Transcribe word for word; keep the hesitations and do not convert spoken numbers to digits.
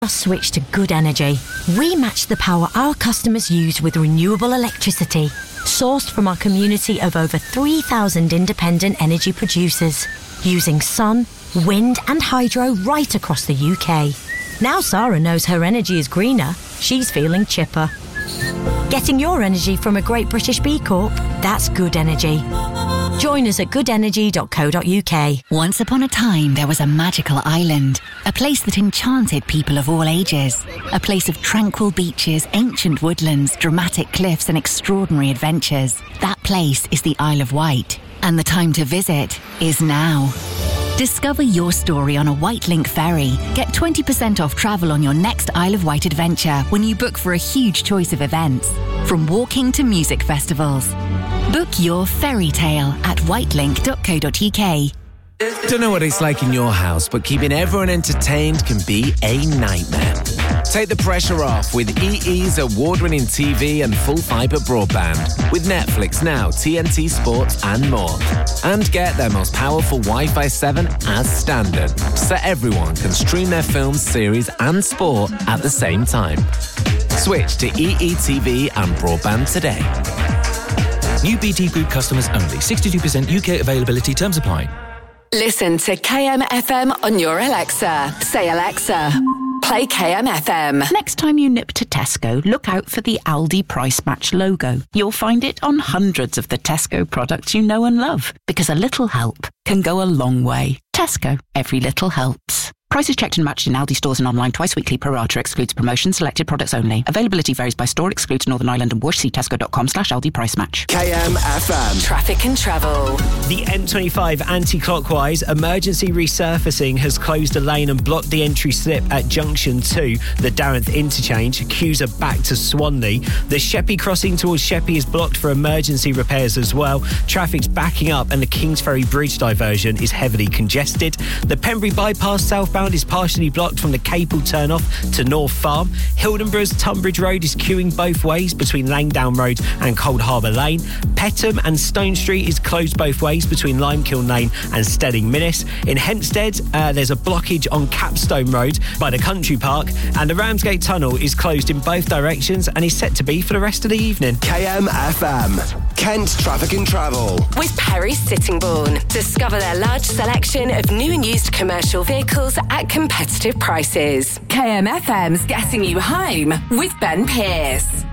Switch to Good Energy. We match the power our customers use with renewable electricity, sourced from our community of over three thousand independent energy producers, using sun, wind and hydro right across the U K. Now Sarah knows her energy is greener, she's feeling chipper. Getting your energy from a Great British B Corp? That's Good Energy. Join us at good energy dot co dot U K. Once upon a time, there was a magical island, a place that enchanted people of all ages, a place of tranquil beaches, ancient woodlands, dramatic cliffs and extraordinary adventures. That place is the Isle of Wight, and the time to visit is now. Discover your story on a Wightlink ferry. Get twenty percent off travel on your next Isle of Wight adventure when you book for a huge choice of events, from walking to music festivals. Book your fairy tale at wightlink dot co dot U K. Don't know what it's like in your house, but keeping everyone entertained can be a nightmare. Take the pressure off with E E's award-winning T V and full fibre broadband with Netflix Now, T N T Sports and more. And get their most powerful Wi-Fi seven as standard, so everyone can stream their films, series and sport at the same time. Switch to E E T V and broadband today. New B T Group customers only. sixty-two percent U K availability. Terms apply. Listen to K M F M on your Alexa. Say, Alexa, play K M F M. Next time you nip to Tesco, look out for the Aldi Price Match logo. You'll find it on hundreds of the Tesco products you know and love, because a little help can go a long way. Tesco, every little helps. Prices checked and matched in Aldi stores and online twice weekly. Pro rata excludes promotions. Selected products only. Availability varies by store. Excludes Northern Ireland and Whoosh. See tesco dot com slash Aldi Price Match. K M F M. Traffic and travel. The M twenty-five anti-clockwise emergency resurfacing has closed a lane and blocked the entry slip at junction two, the Darenth interchange. Queues are back to Swanley. The Sheppey crossing towards Sheppey is blocked for emergency repairs as well. Traffic's backing up and the Kingsferry Bridge diversion is heavily congested. The Pembury bypass southbound is partially blocked from the Capel turn-off to North Farm. Hildenborough's Tunbridge Road is queuing both ways between Langdown Road and Cold Harbour Lane. Peckham and Stone Street is closed both ways between Limekiln Lane and Stelling Minnis. In Hempstead, uh, there's a blockage on Capstone Road by the Country Park, and the Ramsgate Tunnel is closed in both directions and is set to be for the rest of the evening. K M F M. Kent Traffic and Travel. With Perry Sittingbourne. Discover their large selection of new and used commercial vehicles at competitive prices. K M F M's Getting You Home with Ben Pearce.